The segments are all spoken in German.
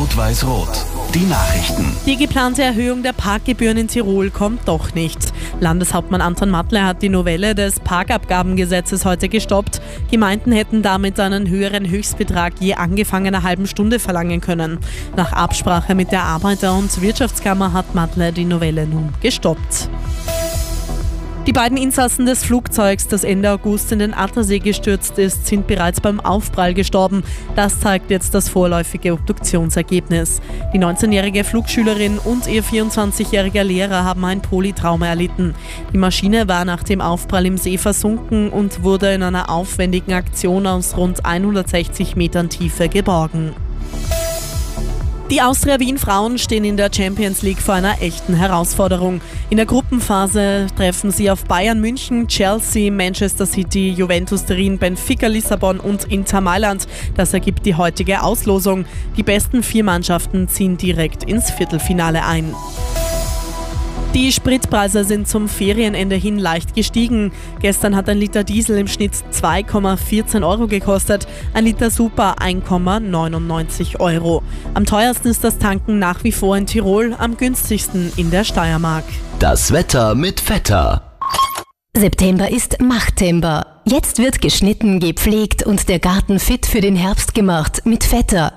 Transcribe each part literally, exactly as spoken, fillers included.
Rot-Weiß-Rot. Die Nachrichten. Die geplante Erhöhung der Parkgebühren in Tirol kommt doch nicht. Landeshauptmann Anton Mattler hat die Novelle des Parkabgabengesetzes heute gestoppt. Gemeinden hätten damit einen höheren Höchstbetrag je angefangener halben Stunde verlangen können. Nach Absprache mit der Arbeiter- und Wirtschaftskammer hat Mattler die Novelle nun gestoppt. Die beiden Insassen des Flugzeugs, das Ende August in den Attersee gestürzt ist, sind bereits beim Aufprall gestorben. Das zeigt jetzt das vorläufige Obduktionsergebnis. Die neunzehnjährige Flugschülerin und ihr vierundzwanzigjähriger Lehrer haben ein Polytrauma erlitten. Die Maschine war nach dem Aufprall im See versunken und wurde in einer aufwendigen Aktion aus rund hundertsechzig Metern Tiefe geborgen. Die Austria Wien-Frauen stehen in der Champions League vor einer echten Herausforderung. In der Gruppenphase treffen sie auf Bayern München, Chelsea, Manchester City, Juventus Turin, Benfica Lissabon und Inter Mailand. Das ergibt die heutige Auslosung. Die besten vier Mannschaften ziehen direkt ins Viertelfinale ein. Die Spritpreise sind zum Ferienende hin leicht gestiegen. Gestern hat ein Liter Diesel im Schnitt zwei Komma vierzehn Euro gekostet, ein Liter Super ein Komma neunundneunzig Euro. Am teuersten ist das Tanken nach wie vor in Tirol, am günstigsten in der Steiermark. Das Wetter mit Vetter. September ist Machttember. Jetzt wird geschnitten, gepflegt und der Garten fit für den Herbst gemacht mit Vetter.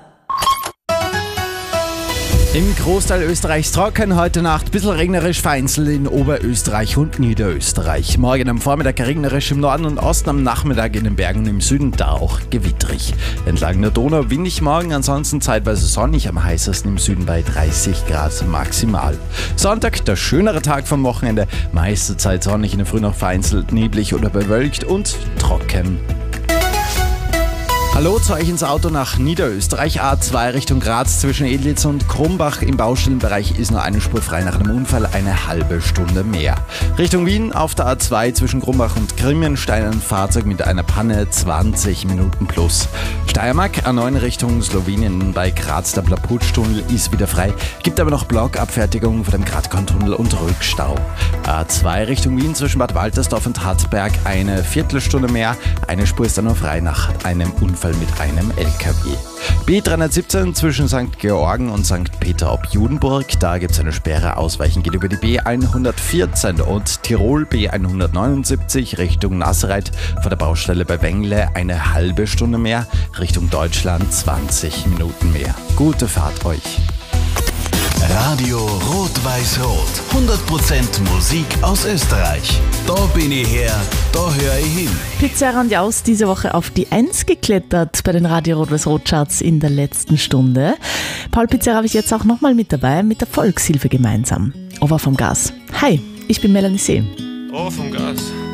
Im Großteil Österreichs trocken, heute Nacht ein bisschen regnerisch, vereinzelt in Oberösterreich und Niederösterreich. Morgen am Vormittag regnerisch im Norden und Osten, am Nachmittag in den Bergen und im Süden, da auch gewitterig. Entlang der Donau windig morgen, ansonsten zeitweise sonnig, am heißesten im Süden bei dreißig Grad maximal. Sonntag, der schönere Tag vom Wochenende, meiste Zeit sonnig, in der Früh noch vereinzelt neblig oder bewölkt und trocken. Hallo zu euch ins Auto nach Niederösterreich, A zwei Richtung Graz zwischen Edlitz und Krumbach. Im Baustellenbereich ist nur eine Spur frei nach einem Unfall, eine halbe Stunde mehr. Richtung Wien auf der A zwei zwischen Krumbach und Grimmenstein ein Fahrzeug mit einer Panne, zwanzig Minuten plus. Steiermark, A neun Richtung Slowenien bei Graz, der Plaputsch-Tunnel ist wieder frei, gibt aber noch Blockabfertigung vor dem Gratkorn-Tunnel und Rückstau. A zwei Richtung Wien zwischen Bad Waltersdorf und Hartberg eine Viertelstunde mehr, eine Spur ist dann nur frei nach einem Unfall mit einem L K W. B dreihundertsiebzehn zwischen Sankt Georgen und Sankt Peter ob Judenburg, da gibt es eine Sperre, ausweichen geht über die B hundertvierzehn und Tirol B hundertneunundsiebzig Richtung Nassereit vor der Baustelle bei Wengle eine halbe Stunde mehr, Richtung Deutschland zwanzig Minuten mehr. Gute Fahrt euch! Radio Rot-Weiß-Rot. hundert Prozent Musik aus Österreich. Da bin ich her, da höre ich hin. Pizza Randiaus diese Woche auf die eins geklettert bei den Radio Rot-Weiß-Rot Charts in der letzten Stunde. Paul Pizza habe ich jetzt auch nochmal mit dabei, mit der Volkshilfe gemeinsam. Over vom Gas. Hi, ich bin Melanie See. Over vom Gas.